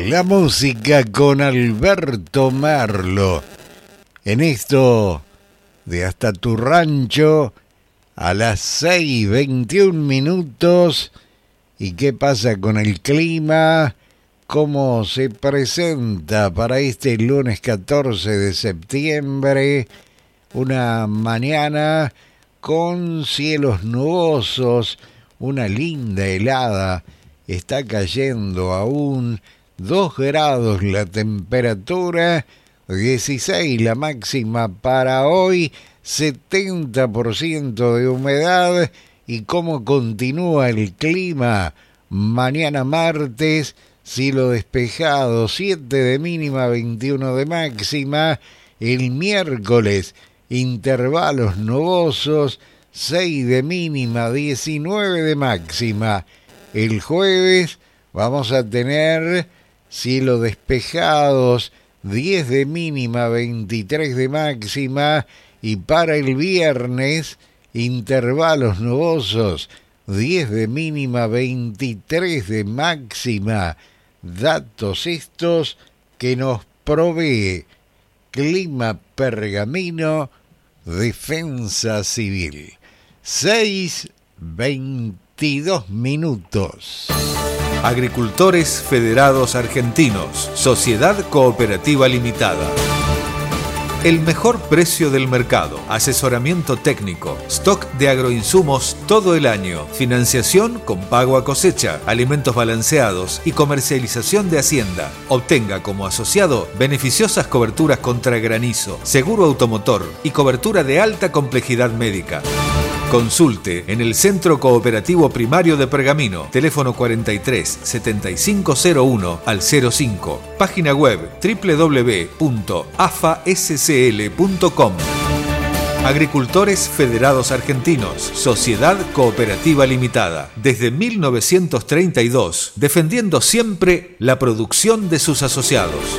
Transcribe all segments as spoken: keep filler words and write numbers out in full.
La música con Alberto Merlo. En esto de Hasta tu Rancho a las seis veintiún minutos. ¿Y qué pasa con el clima? ¿Cómo se presenta para este lunes catorce de septiembre? Una mañana con cielos nubosos, una linda helada. Está cayendo aún, dos grados la temperatura, dieciséis la máxima para hoy, setenta por ciento de humedad. ¿Y cómo continúa el clima? Mañana martes, cielo despejado, siete de mínima, veintiuno de máxima. El miércoles, intervalos nubosos, seis de mínima, diecinueve de máxima. El jueves vamos a tener cielo despejados, diez de mínima, veintitrés de máxima. Y para el viernes, intervalos nubosos, diez de mínima, veintitrés de máxima. Datos estos que nos provee Clima Pergamino, Defensa Civil. seis veintidós minutos. Agricultores Federados Argentinos, Sociedad Cooperativa Limitada. El mejor precio del mercado, asesoramiento técnico, stock de agroinsumos todo el año, financiación con pago a cosecha, alimentos balanceados y comercialización de hacienda. Obtenga como asociado beneficiosas coberturas contra granizo, seguro automotor y cobertura de alta complejidad médica. Consulte en el Centro Cooperativo Primario de Pergamino, teléfono cuarenta y tres, setenta y cinco cero uno al cero cinco, página web doble u doble u doble u punto a f a s c l punto com. Agricultores Federados Argentinos, Sociedad Cooperativa Limitada, desde mil novecientos treinta y dos, defendiendo siempre la producción de sus asociados.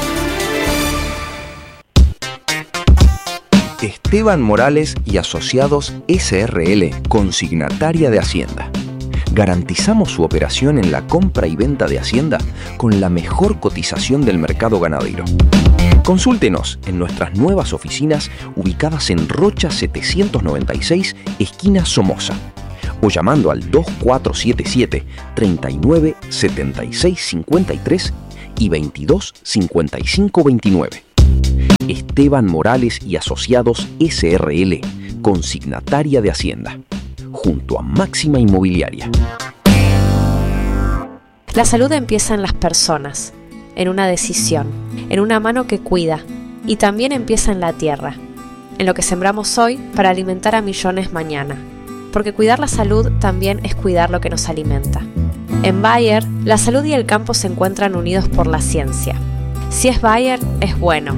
Esteban Morales y Asociados S R L, consignataria de Hacienda. Garantizamos su operación en la compra y venta de Hacienda con la mejor cotización del mercado ganadero. Consúltenos en nuestras nuevas oficinas ubicadas en Rocha setecientos noventa y seis, esquina Somoza, o llamando al dos cuatro siete siete, treinta y nueve, setenta y seis cincuenta y tres y veintidós cincuenta y cinco veintinueve. Esteban Morales y Asociados S R L, consignataria de Hacienda, junto a Máxima Inmobiliaria. La salud empieza en las personas, en una decisión, en una mano que cuida, y también empieza en la tierra, en lo que sembramos hoy para alimentar a millones mañana, porque cuidar la salud también es cuidar lo que nos alimenta. En Bayer, la salud y el campo se encuentran unidos por la ciencia. Si es Bayer, es bueno.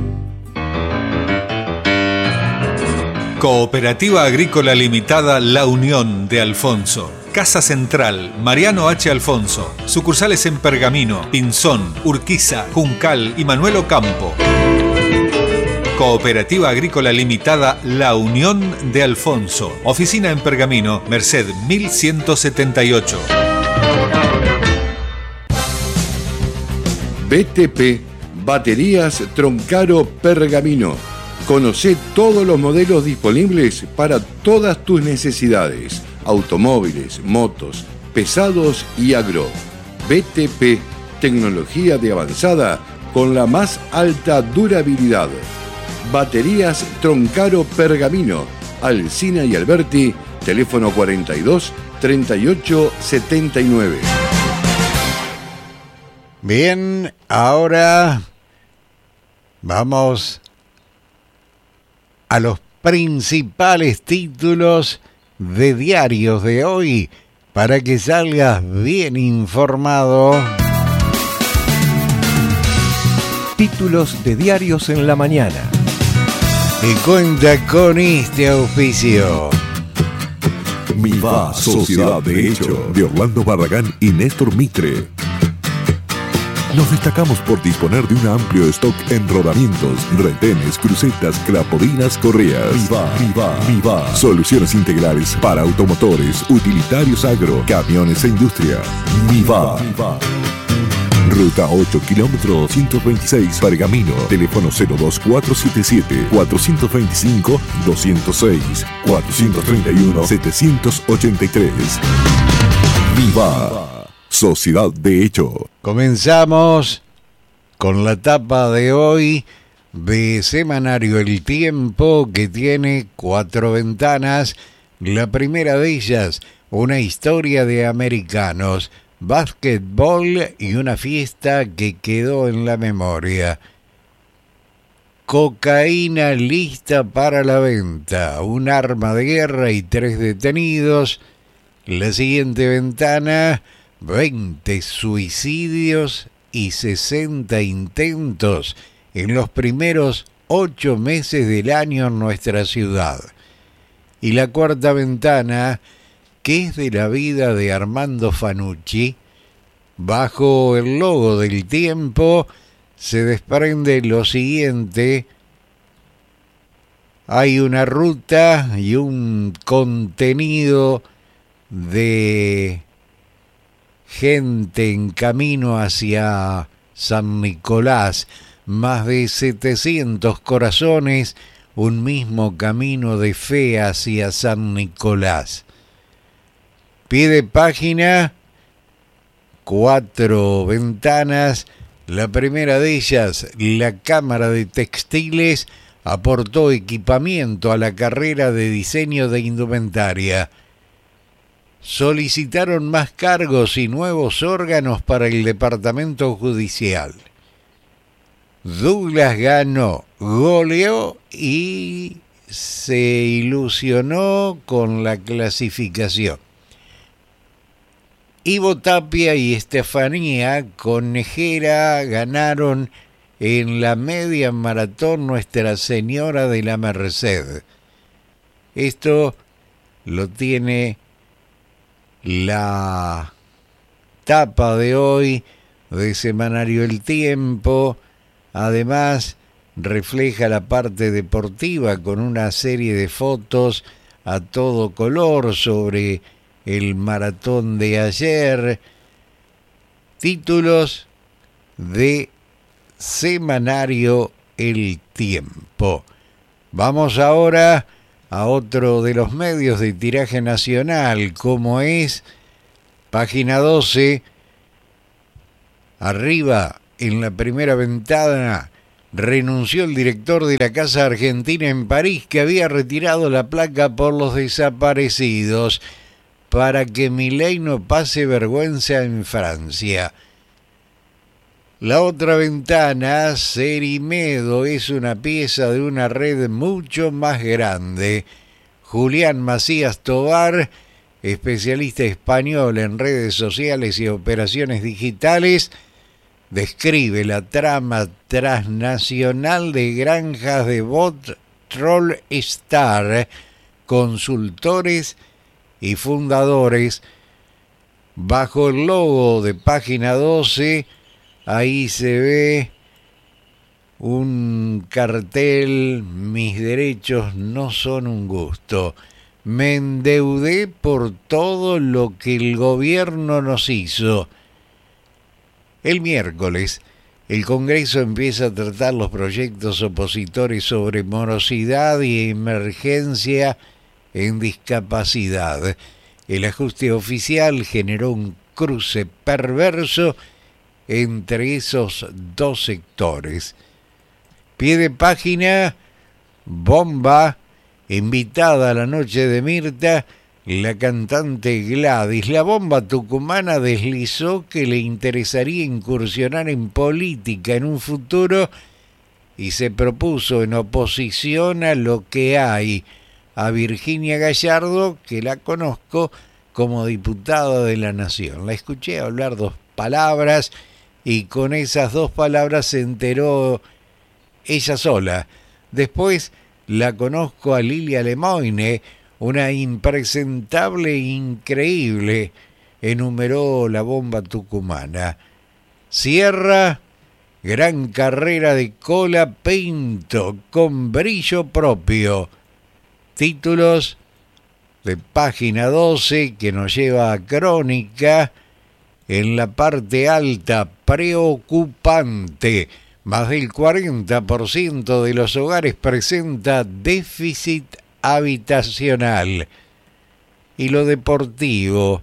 Cooperativa Agrícola Limitada La Unión de Alfonso. Casa Central, Mariano H. Alfonso. Sucursales en Pergamino, Pinzón, Urquiza, Juncal y Manuel Ocampo. Cooperativa Agrícola Limitada La Unión de Alfonso. Oficina en Pergamino, Merced mil ciento setenta y ocho. B T P, Baterías Troncaro Pergamino. Conocé todos los modelos disponibles para todas tus necesidades. Automóviles, motos, pesados y agro. B T P, tecnología de avanzada con la más alta durabilidad. Baterías Troncaro Pergamino. Alsina y Alberti, teléfono cuarenta y dos, treinta y ocho, setenta y nueve. Bien, ahora vamos a los principales títulos de diarios de hoy para que salgas bien informado. Títulos de diarios en la mañana. Y cuenta con este auspicio. Miva, Sociedad de Hecho, de Orlando Barragán y Néstor Mitre. Nos destacamos por disponer de un amplio stock en rodamientos, retenes, crucetas, clapodinas, correas. Miva, Miva, Miva. Soluciones integrales para automotores, utilitarios agro, camiones e industria. Miva. Miva. Ruta ocho, kilómetro doscientos veintiséis, Pergamino. Teléfono cero dos cuatro siete siete, cuatro dos cinco, dos cero seis, cuatro tres uno, siete ocho tres. Viva Sociedad de Hecho. Comenzamos con la tapa de hoy de Semanario El Tiempo, que tiene cuatro ventanas. La primera de ellas, una historia de americanos, básquetbol y una fiesta que quedó en la memoria. Cocaína lista para la venta, un arma de guerra y tres detenidos. La siguiente ventana, veinte suicidios y sesenta intentos en los primeros ocho meses del año en nuestra ciudad. Y la cuarta ventana, que es de la vida de Armando Fanucci. Bajo el logo del Tiempo se desprende lo siguiente: hay una ruta y un contenido de gente en camino hacia San Nicolás, más de setecientos corazones, un mismo camino de fe hacia San Nicolás. Pie de página, cuatro ventanas. La primera de ellas, la Cámara de Textiles aportó equipamiento a la carrera de diseño de indumentaria. Solicitaron más cargos y nuevos órganos para el departamento judicial. Douglas ganó, goleó y se ilusionó con la clasificación. Ivo Tapia y Estefanía Conejera ganaron en la media maratón Nuestra Señora de la Merced. Esto lo tiene la tapa de hoy de Semanario El Tiempo. Además, refleja la parte deportiva con una serie de fotos a todo color sobre el maratón de ayer. Títulos de Semanario El Tiempo. Vamos ahora a otro de los medios de tiraje nacional, como es Página doce. Arriba, en la primera ventana, renunció el director de la Casa Argentina en París, que había retirado la placa por los desaparecidos para que Milei no pase vergüenza en Francia. La otra ventana, Cerimedo, es una pieza de una red mucho más grande. Julián Macías Tobar, especialista español en redes sociales y operaciones digitales, describe la trama transnacional de granjas de bot Troll Star, consultores y fundadores. Bajo el logo de Página doce, ahí se ve un cartel: mis derechos no son un gusto. Me endeudé por todo lo que el gobierno nos hizo. El miércoles, el Congreso empieza a tratar los proyectos opositores sobre morosidad y emergencia en discapacidad. El ajuste oficial generó un cruce perverso entre esos dos sectores. Pie de página, bomba, invitada a la noche de Mirta, la cantante Gladys. La bomba tucumana deslizó que le interesaría incursionar en política en un futuro y se propuso en oposición a lo que hay, a Virginia Gallardo, que la conozco como diputada de la Nación. La escuché hablar dos palabras y con esas dos palabras se enteró ella sola. Después la conozco a Lilia Lemoine, una impresentable e increíble, enumeró la bomba tucumana. Cierra, gran carrera de Cola Pinto, con brillo propio. Títulos de Página doce, que nos lleva a Crónica. En la parte alta, preocupante. Más del cuarenta por ciento de los hogares presenta déficit habitacional. Y lo deportivo.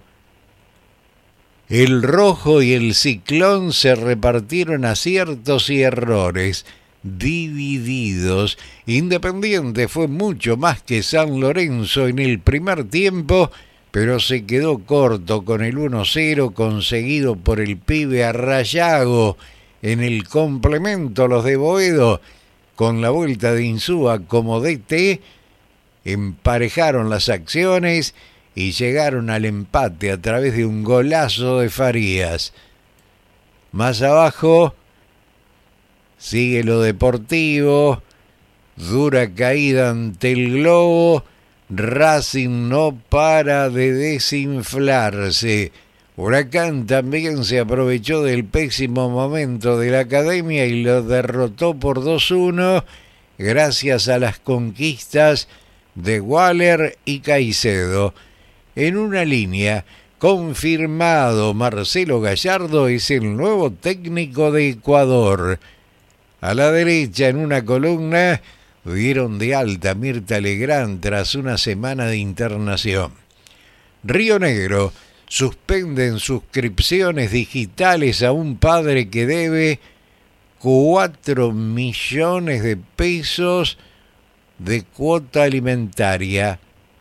El Rojo y el Ciclón se repartieron aciertos y errores, divididos. Independiente fue mucho más que San Lorenzo en el primer tiempo, pero se quedó corto con el uno cero conseguido por el pibe Arrayago. En el complemento, los de Boedo, con la vuelta de Insúa como D T, emparejaron las acciones y llegaron al empate a través de un golazo de Farías. Más abajo sigue lo deportivo, dura caída ante el Globo, Racing no para de desinflarse. Huracán también se aprovechó del pésimo momento de la Academia y lo derrotó por dos uno gracias a las conquistas de Waller y Caicedo. En una línea, confirmado, Marcelo Gallardo es el nuevo técnico de Ecuador. A la derecha, en una columna, dieron de alta Mirta Legrand tras una semana de internación. Río Negro suspenden suscripciones digitales a un padre que debe cuatro millones de pesos de cuota alimentaria.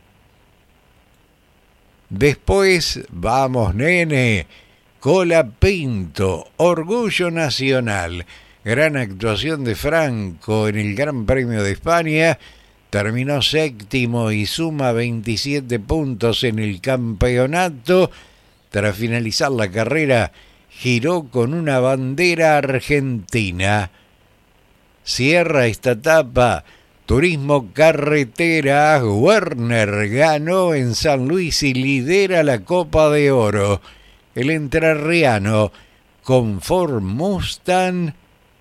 Después, vamos nene, Colapinto, orgullo nacional. Gran actuación de Franco en el Gran Premio de España. Terminó séptimo y suma veintisiete puntos en el campeonato. Tras finalizar la carrera, giró con una bandera argentina. Cierra esta etapa Turismo Carretera. Werner ganó en San Luis y lidera la Copa de Oro. El entrerriano con Ford Mustang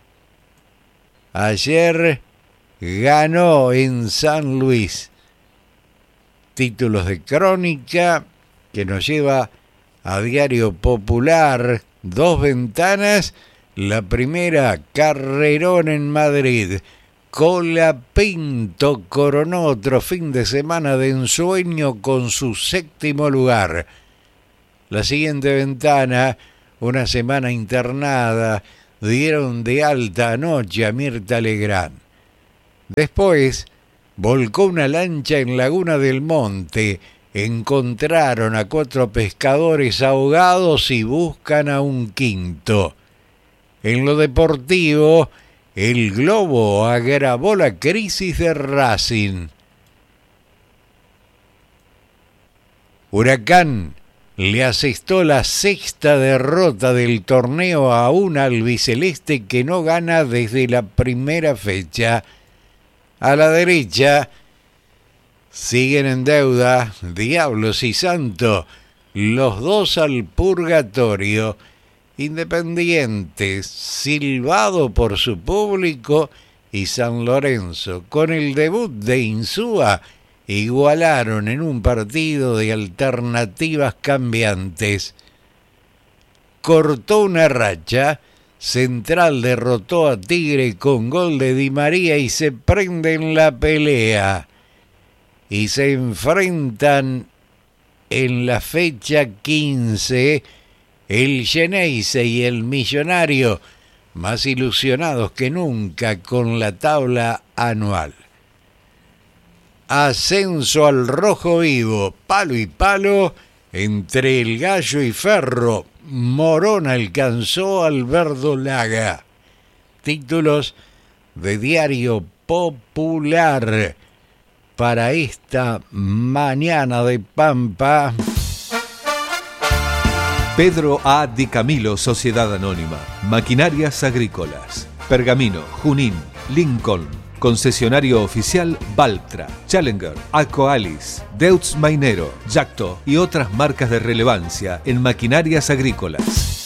ayer ganó en San Luis. Títulos de crónica que nos lleva a Diario Popular. Dos ventanas. La primera, carrerón en Madrid. Colapinto coronó otro fin de semana de ensueño con su séptimo lugar. La siguiente ventana, una semana internada, dieron de alta anoche a Mirta Legrand. Después, volcó una lancha en Laguna del Monte. Encontraron a cuatro pescadores ahogados y buscan a un quinto. En lo deportivo, el Globo agravó la crisis de Racing. Huracán le asestó la sexta derrota del torneo a un albiceleste que no gana desde la primera fecha. A la derecha siguen en deuda Diablos y Santo, los dos al purgatorio. Independiente, silbado por su público, y San Lorenzo, con el debut de Insúa, igualaron en un partido de alternativas cambiantes. Cortó una racha. Central derrotó a Tigre con gol de Di María y se prende en la pelea. Y se enfrentan en la fecha quince el Geneise y el Millonario, más ilusionados que nunca con la tabla anual. Ascenso al rojo vivo, palo y palo entre el Gallo y Ferro. Morón alcanzó al Verdolaga. Títulos de Diario Popular para esta mañana de Pampa. Pedro A. Di Camilo, Sociedad Anónima. Maquinarias Agrícolas. Pergamino, Junín, Lincoln. Concesionario oficial Valtra, Challenger, Akoalis, Deutz Mainero, Yacto y otras marcas de relevancia en maquinarias agrícolas.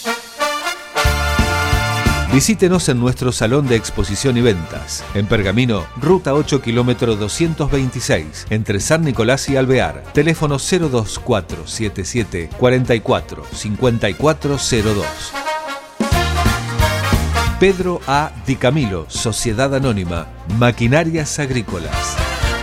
Visítenos en nuestro salón de exposición y ventas. En Pergamino, ruta ocho, kilómetro doscientos veintiséis, entre San Nicolás y Alvear. Teléfono cero dos cuatro siete siete cuatro cuatro cinco cuatro cero dos. Pedro A. Di Camilo, Sociedad Anónima, Maquinarias Agrícolas.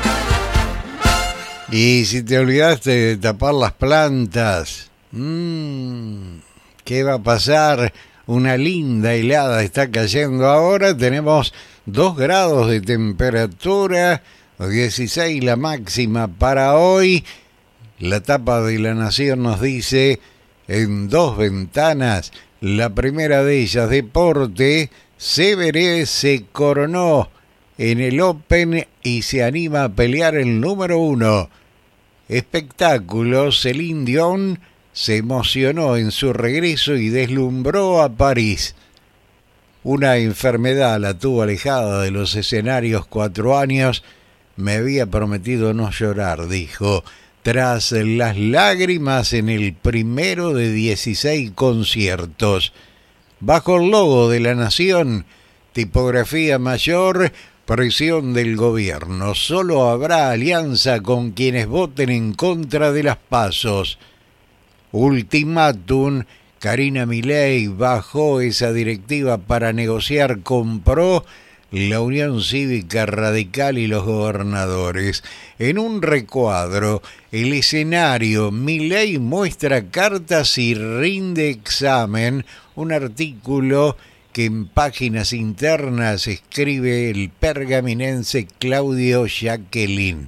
Y si te olvidaste de tapar las plantas, mmm, ¿qué va a pasar? Una linda helada está cayendo ahora, tenemos dos grados de temperatura, dieciséis la máxima para hoy. La tapa de La Nación nos dice, en dos ventanas, la primera de ellas, deporte, Severé se coronó en el Open y se anima a pelear el número uno. Espectáculos, Celine Dion se emocionó en su regreso y deslumbró a París. Una enfermedad la tuvo alejada de los escenarios cuatro años. Me había prometido no llorar, dijo, tras las lágrimas en el primero de dieciséis conciertos. Bajo el logo de La Nación, tipografía mayor, presión del gobierno. Solo habrá alianza con quienes voten en contra de las pasos. Ultimátum, Karina Milei bajó esa directiva para negociar con Pro, la Unión Cívica Radical y los gobernadores. En un recuadro, el escenario, Milei muestra cartas y rinde examen, un artículo que en páginas internas escribe el pergaminense Claudio Jacqueline.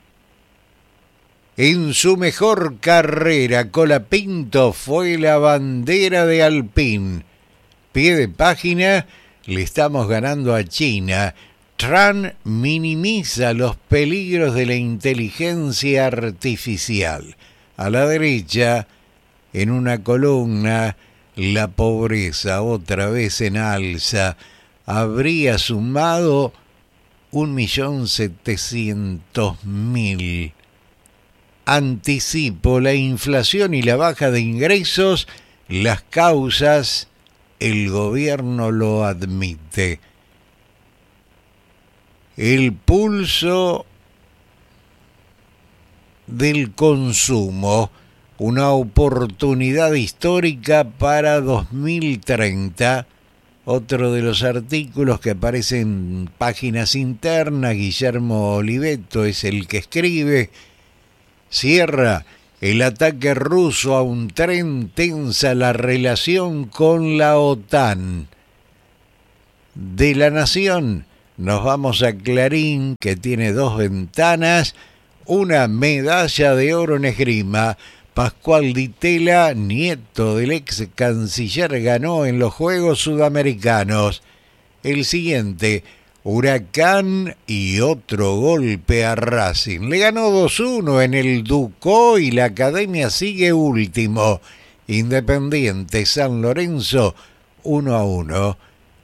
En su mejor carrera, Colapinto fue la bandera de Alpine. Pie de página, le estamos ganando a China. Trump minimiza los peligros de la inteligencia artificial. A la derecha, en una columna, la pobreza otra vez en alza. Habría sumado un millón setecientos mil. Anticipo, la inflación y la baja de ingresos, las causas, el gobierno lo admite. El pulso del consumo, una oportunidad histórica para dos mil treinta. Otro de los artículos que aparece en páginas internas, Guillermo Oliveto es el que escribe. Cierra, el ataque ruso a un tren tensa la relación con la OTAN. De La Nación nos vamos a Clarín, que tiene dos ventanas, una medalla de oro en esgrima. Pascual Di Tella, nieto del ex canciller, ganó en los Juegos Sudamericanos. El siguiente, Huracán y otro golpe a Racing. Le ganó dos uno en el Ducó y la Academia sigue último. Independiente San Lorenzo uno a uno.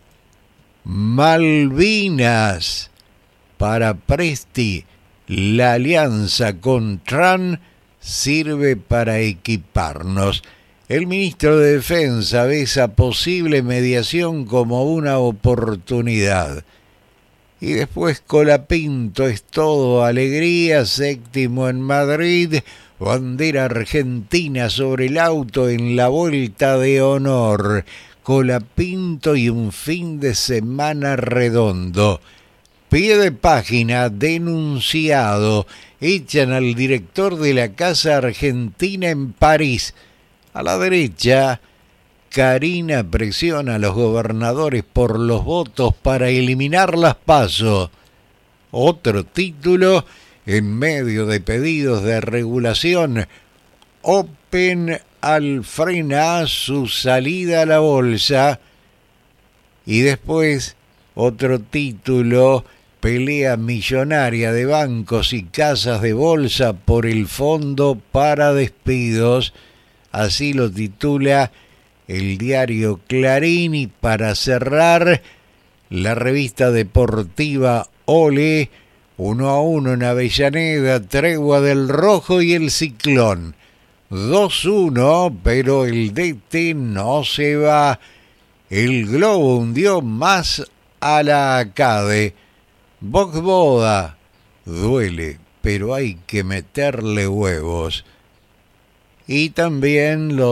Malvinas para Presti. La alianza con Trump sirve para equiparnos. El ministro de Defensa ve esa posible mediación como una oportunidad. Y después Colapinto es todo alegría, séptimo en Madrid, bandera argentina sobre el auto en la vuelta de honor. Colapinto y un fin de semana redondo. Pie de página, denunciado. Echan al director de la Casa Argentina en París. A la derecha, Karina presiona a los gobernadores por los votos para eliminar las PASO. Otro título, en medio de pedidos de regulación, Open al frena su salida a la bolsa. Y después, otro título, pelea millonaria de bancos y casas de bolsa por el fondo para despidos. Así lo titula el diario Clarín. Y para cerrar, la revista deportiva Ole, uno a uno en Avellaneda, tregua del Rojo y el Ciclón. dos uno, pero el D T no se va. El Globo hundió más a la Acade. Bogboda, duele, pero hay que meterle huevos. Y también lo de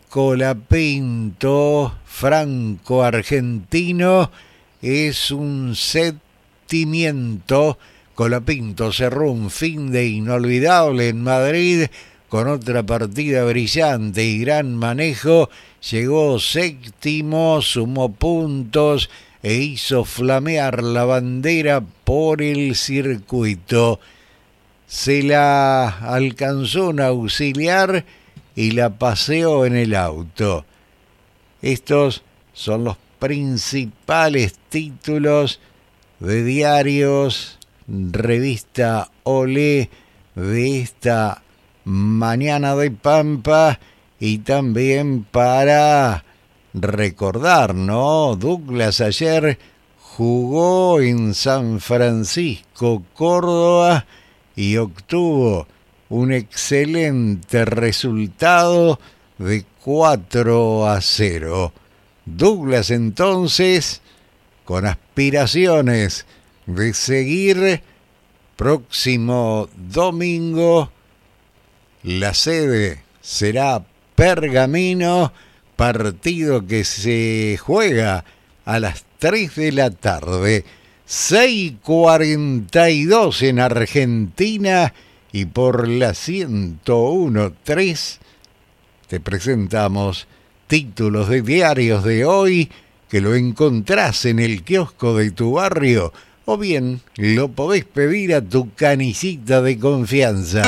Colapinto, franco-argentino, es un sentimiento. Colapinto cerró un fin de inolvidable en Madrid con otra partida brillante y gran manejo. Llegó séptimo, sumó puntos e hizo flamear la bandera por el circuito. Se la alcanzó un auxiliar y la paseó en el auto. Estos son los principales títulos de diarios, revista Olé de esta mañana de Pampa, y también para recordar, ¿no? Douglas ayer jugó en San Francisco, Córdoba, y obtuvo un excelente resultado de cuatro a cero. Douglas entonces con aspiraciones de seguir próximo domingo. La sede será Pergamino, partido que se juega a las tres de la tarde, seis cuarenta y dos en Argentina, y por la ciento uno punto tres te presentamos títulos de diarios de hoy que lo encontrás en el kiosco de tu barrio, o bien lo podés pedir a tu canillita de confianza.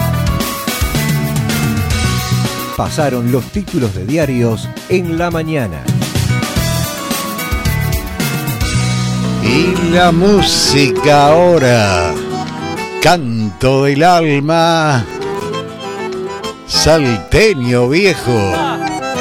Pasaron los títulos de diarios en la mañana. Y la música ahora, Canto del Alma, Salteño Viejo.